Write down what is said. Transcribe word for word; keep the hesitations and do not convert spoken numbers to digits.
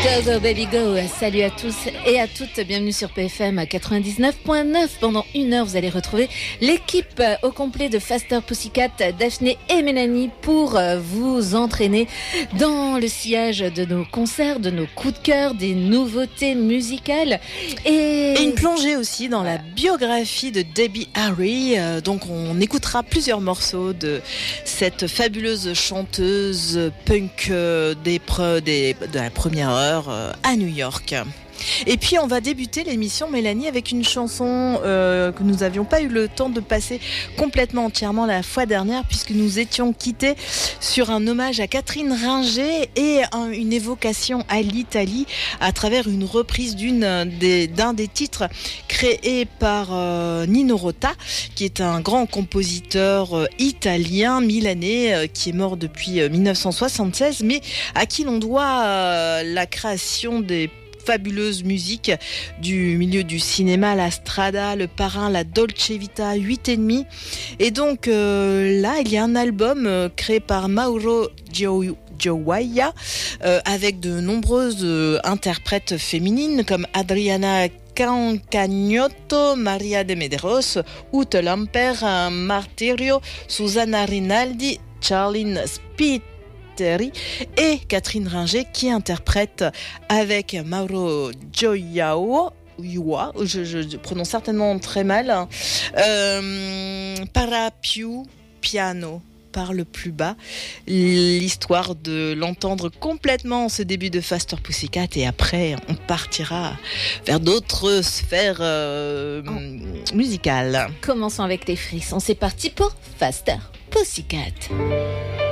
Go go baby go, salut à tous et à toutes, bienvenue sur P F M quatre-vingt-dix-neuf point neuf. Pendant une heure, vous allez retrouver l'équipe au complet de Faster Pussycat, Daphné et Mélanie pour vous entraîner dans le sillage de nos concerts, de nos coups de cœur, des nouveautés musicales et... et une plongée aussi dans la biographie de Debbie Harry. Euh, donc on écoutera plusieurs morceaux de cette fabuleuse chanteuse punk euh, des, pre, des, de la première heure à New York. Et puis on va débuter l'émission, Mélanie, avec une chanson euh, que nous n'avions pas eu le temps de passer complètement entièrement la fois dernière, puisque nous étions quittés sur un hommage à Catherine Ringer et un, une évocation à l'Italie à travers une reprise d'une des, d'un des titres créés par euh, Nino Rota, qui est un grand compositeur euh, italien milanais euh, qui est mort depuis euh, dix-neuf cent soixante-seize, mais à qui l'on doit euh, la création des fabuleuse musique du milieu du cinéma, la Strada, le Parrain, la Dolce Vita, huit et demi. Et donc euh, là, il y a un album euh, créé par Mauro Gio Gioia euh, avec de nombreuses euh, interprètes féminines comme Adriana Cancagnotto, Maria de Medeiros, Ute Lamper, Martirio, Susanna Rinaldi, Charlene Spitt et Catherine Ringer qui interprète avec Mauro Gioiao, je, je, je prononce certainement très mal, euh, Para più piano, parle plus bas, l'histoire de l'entendre complètement en ce début de Faster Pussycat, et après on partira vers d'autres sphères euh, oh. musicales. Commençons avec les frissons, c'est parti pour Faster Pussycat.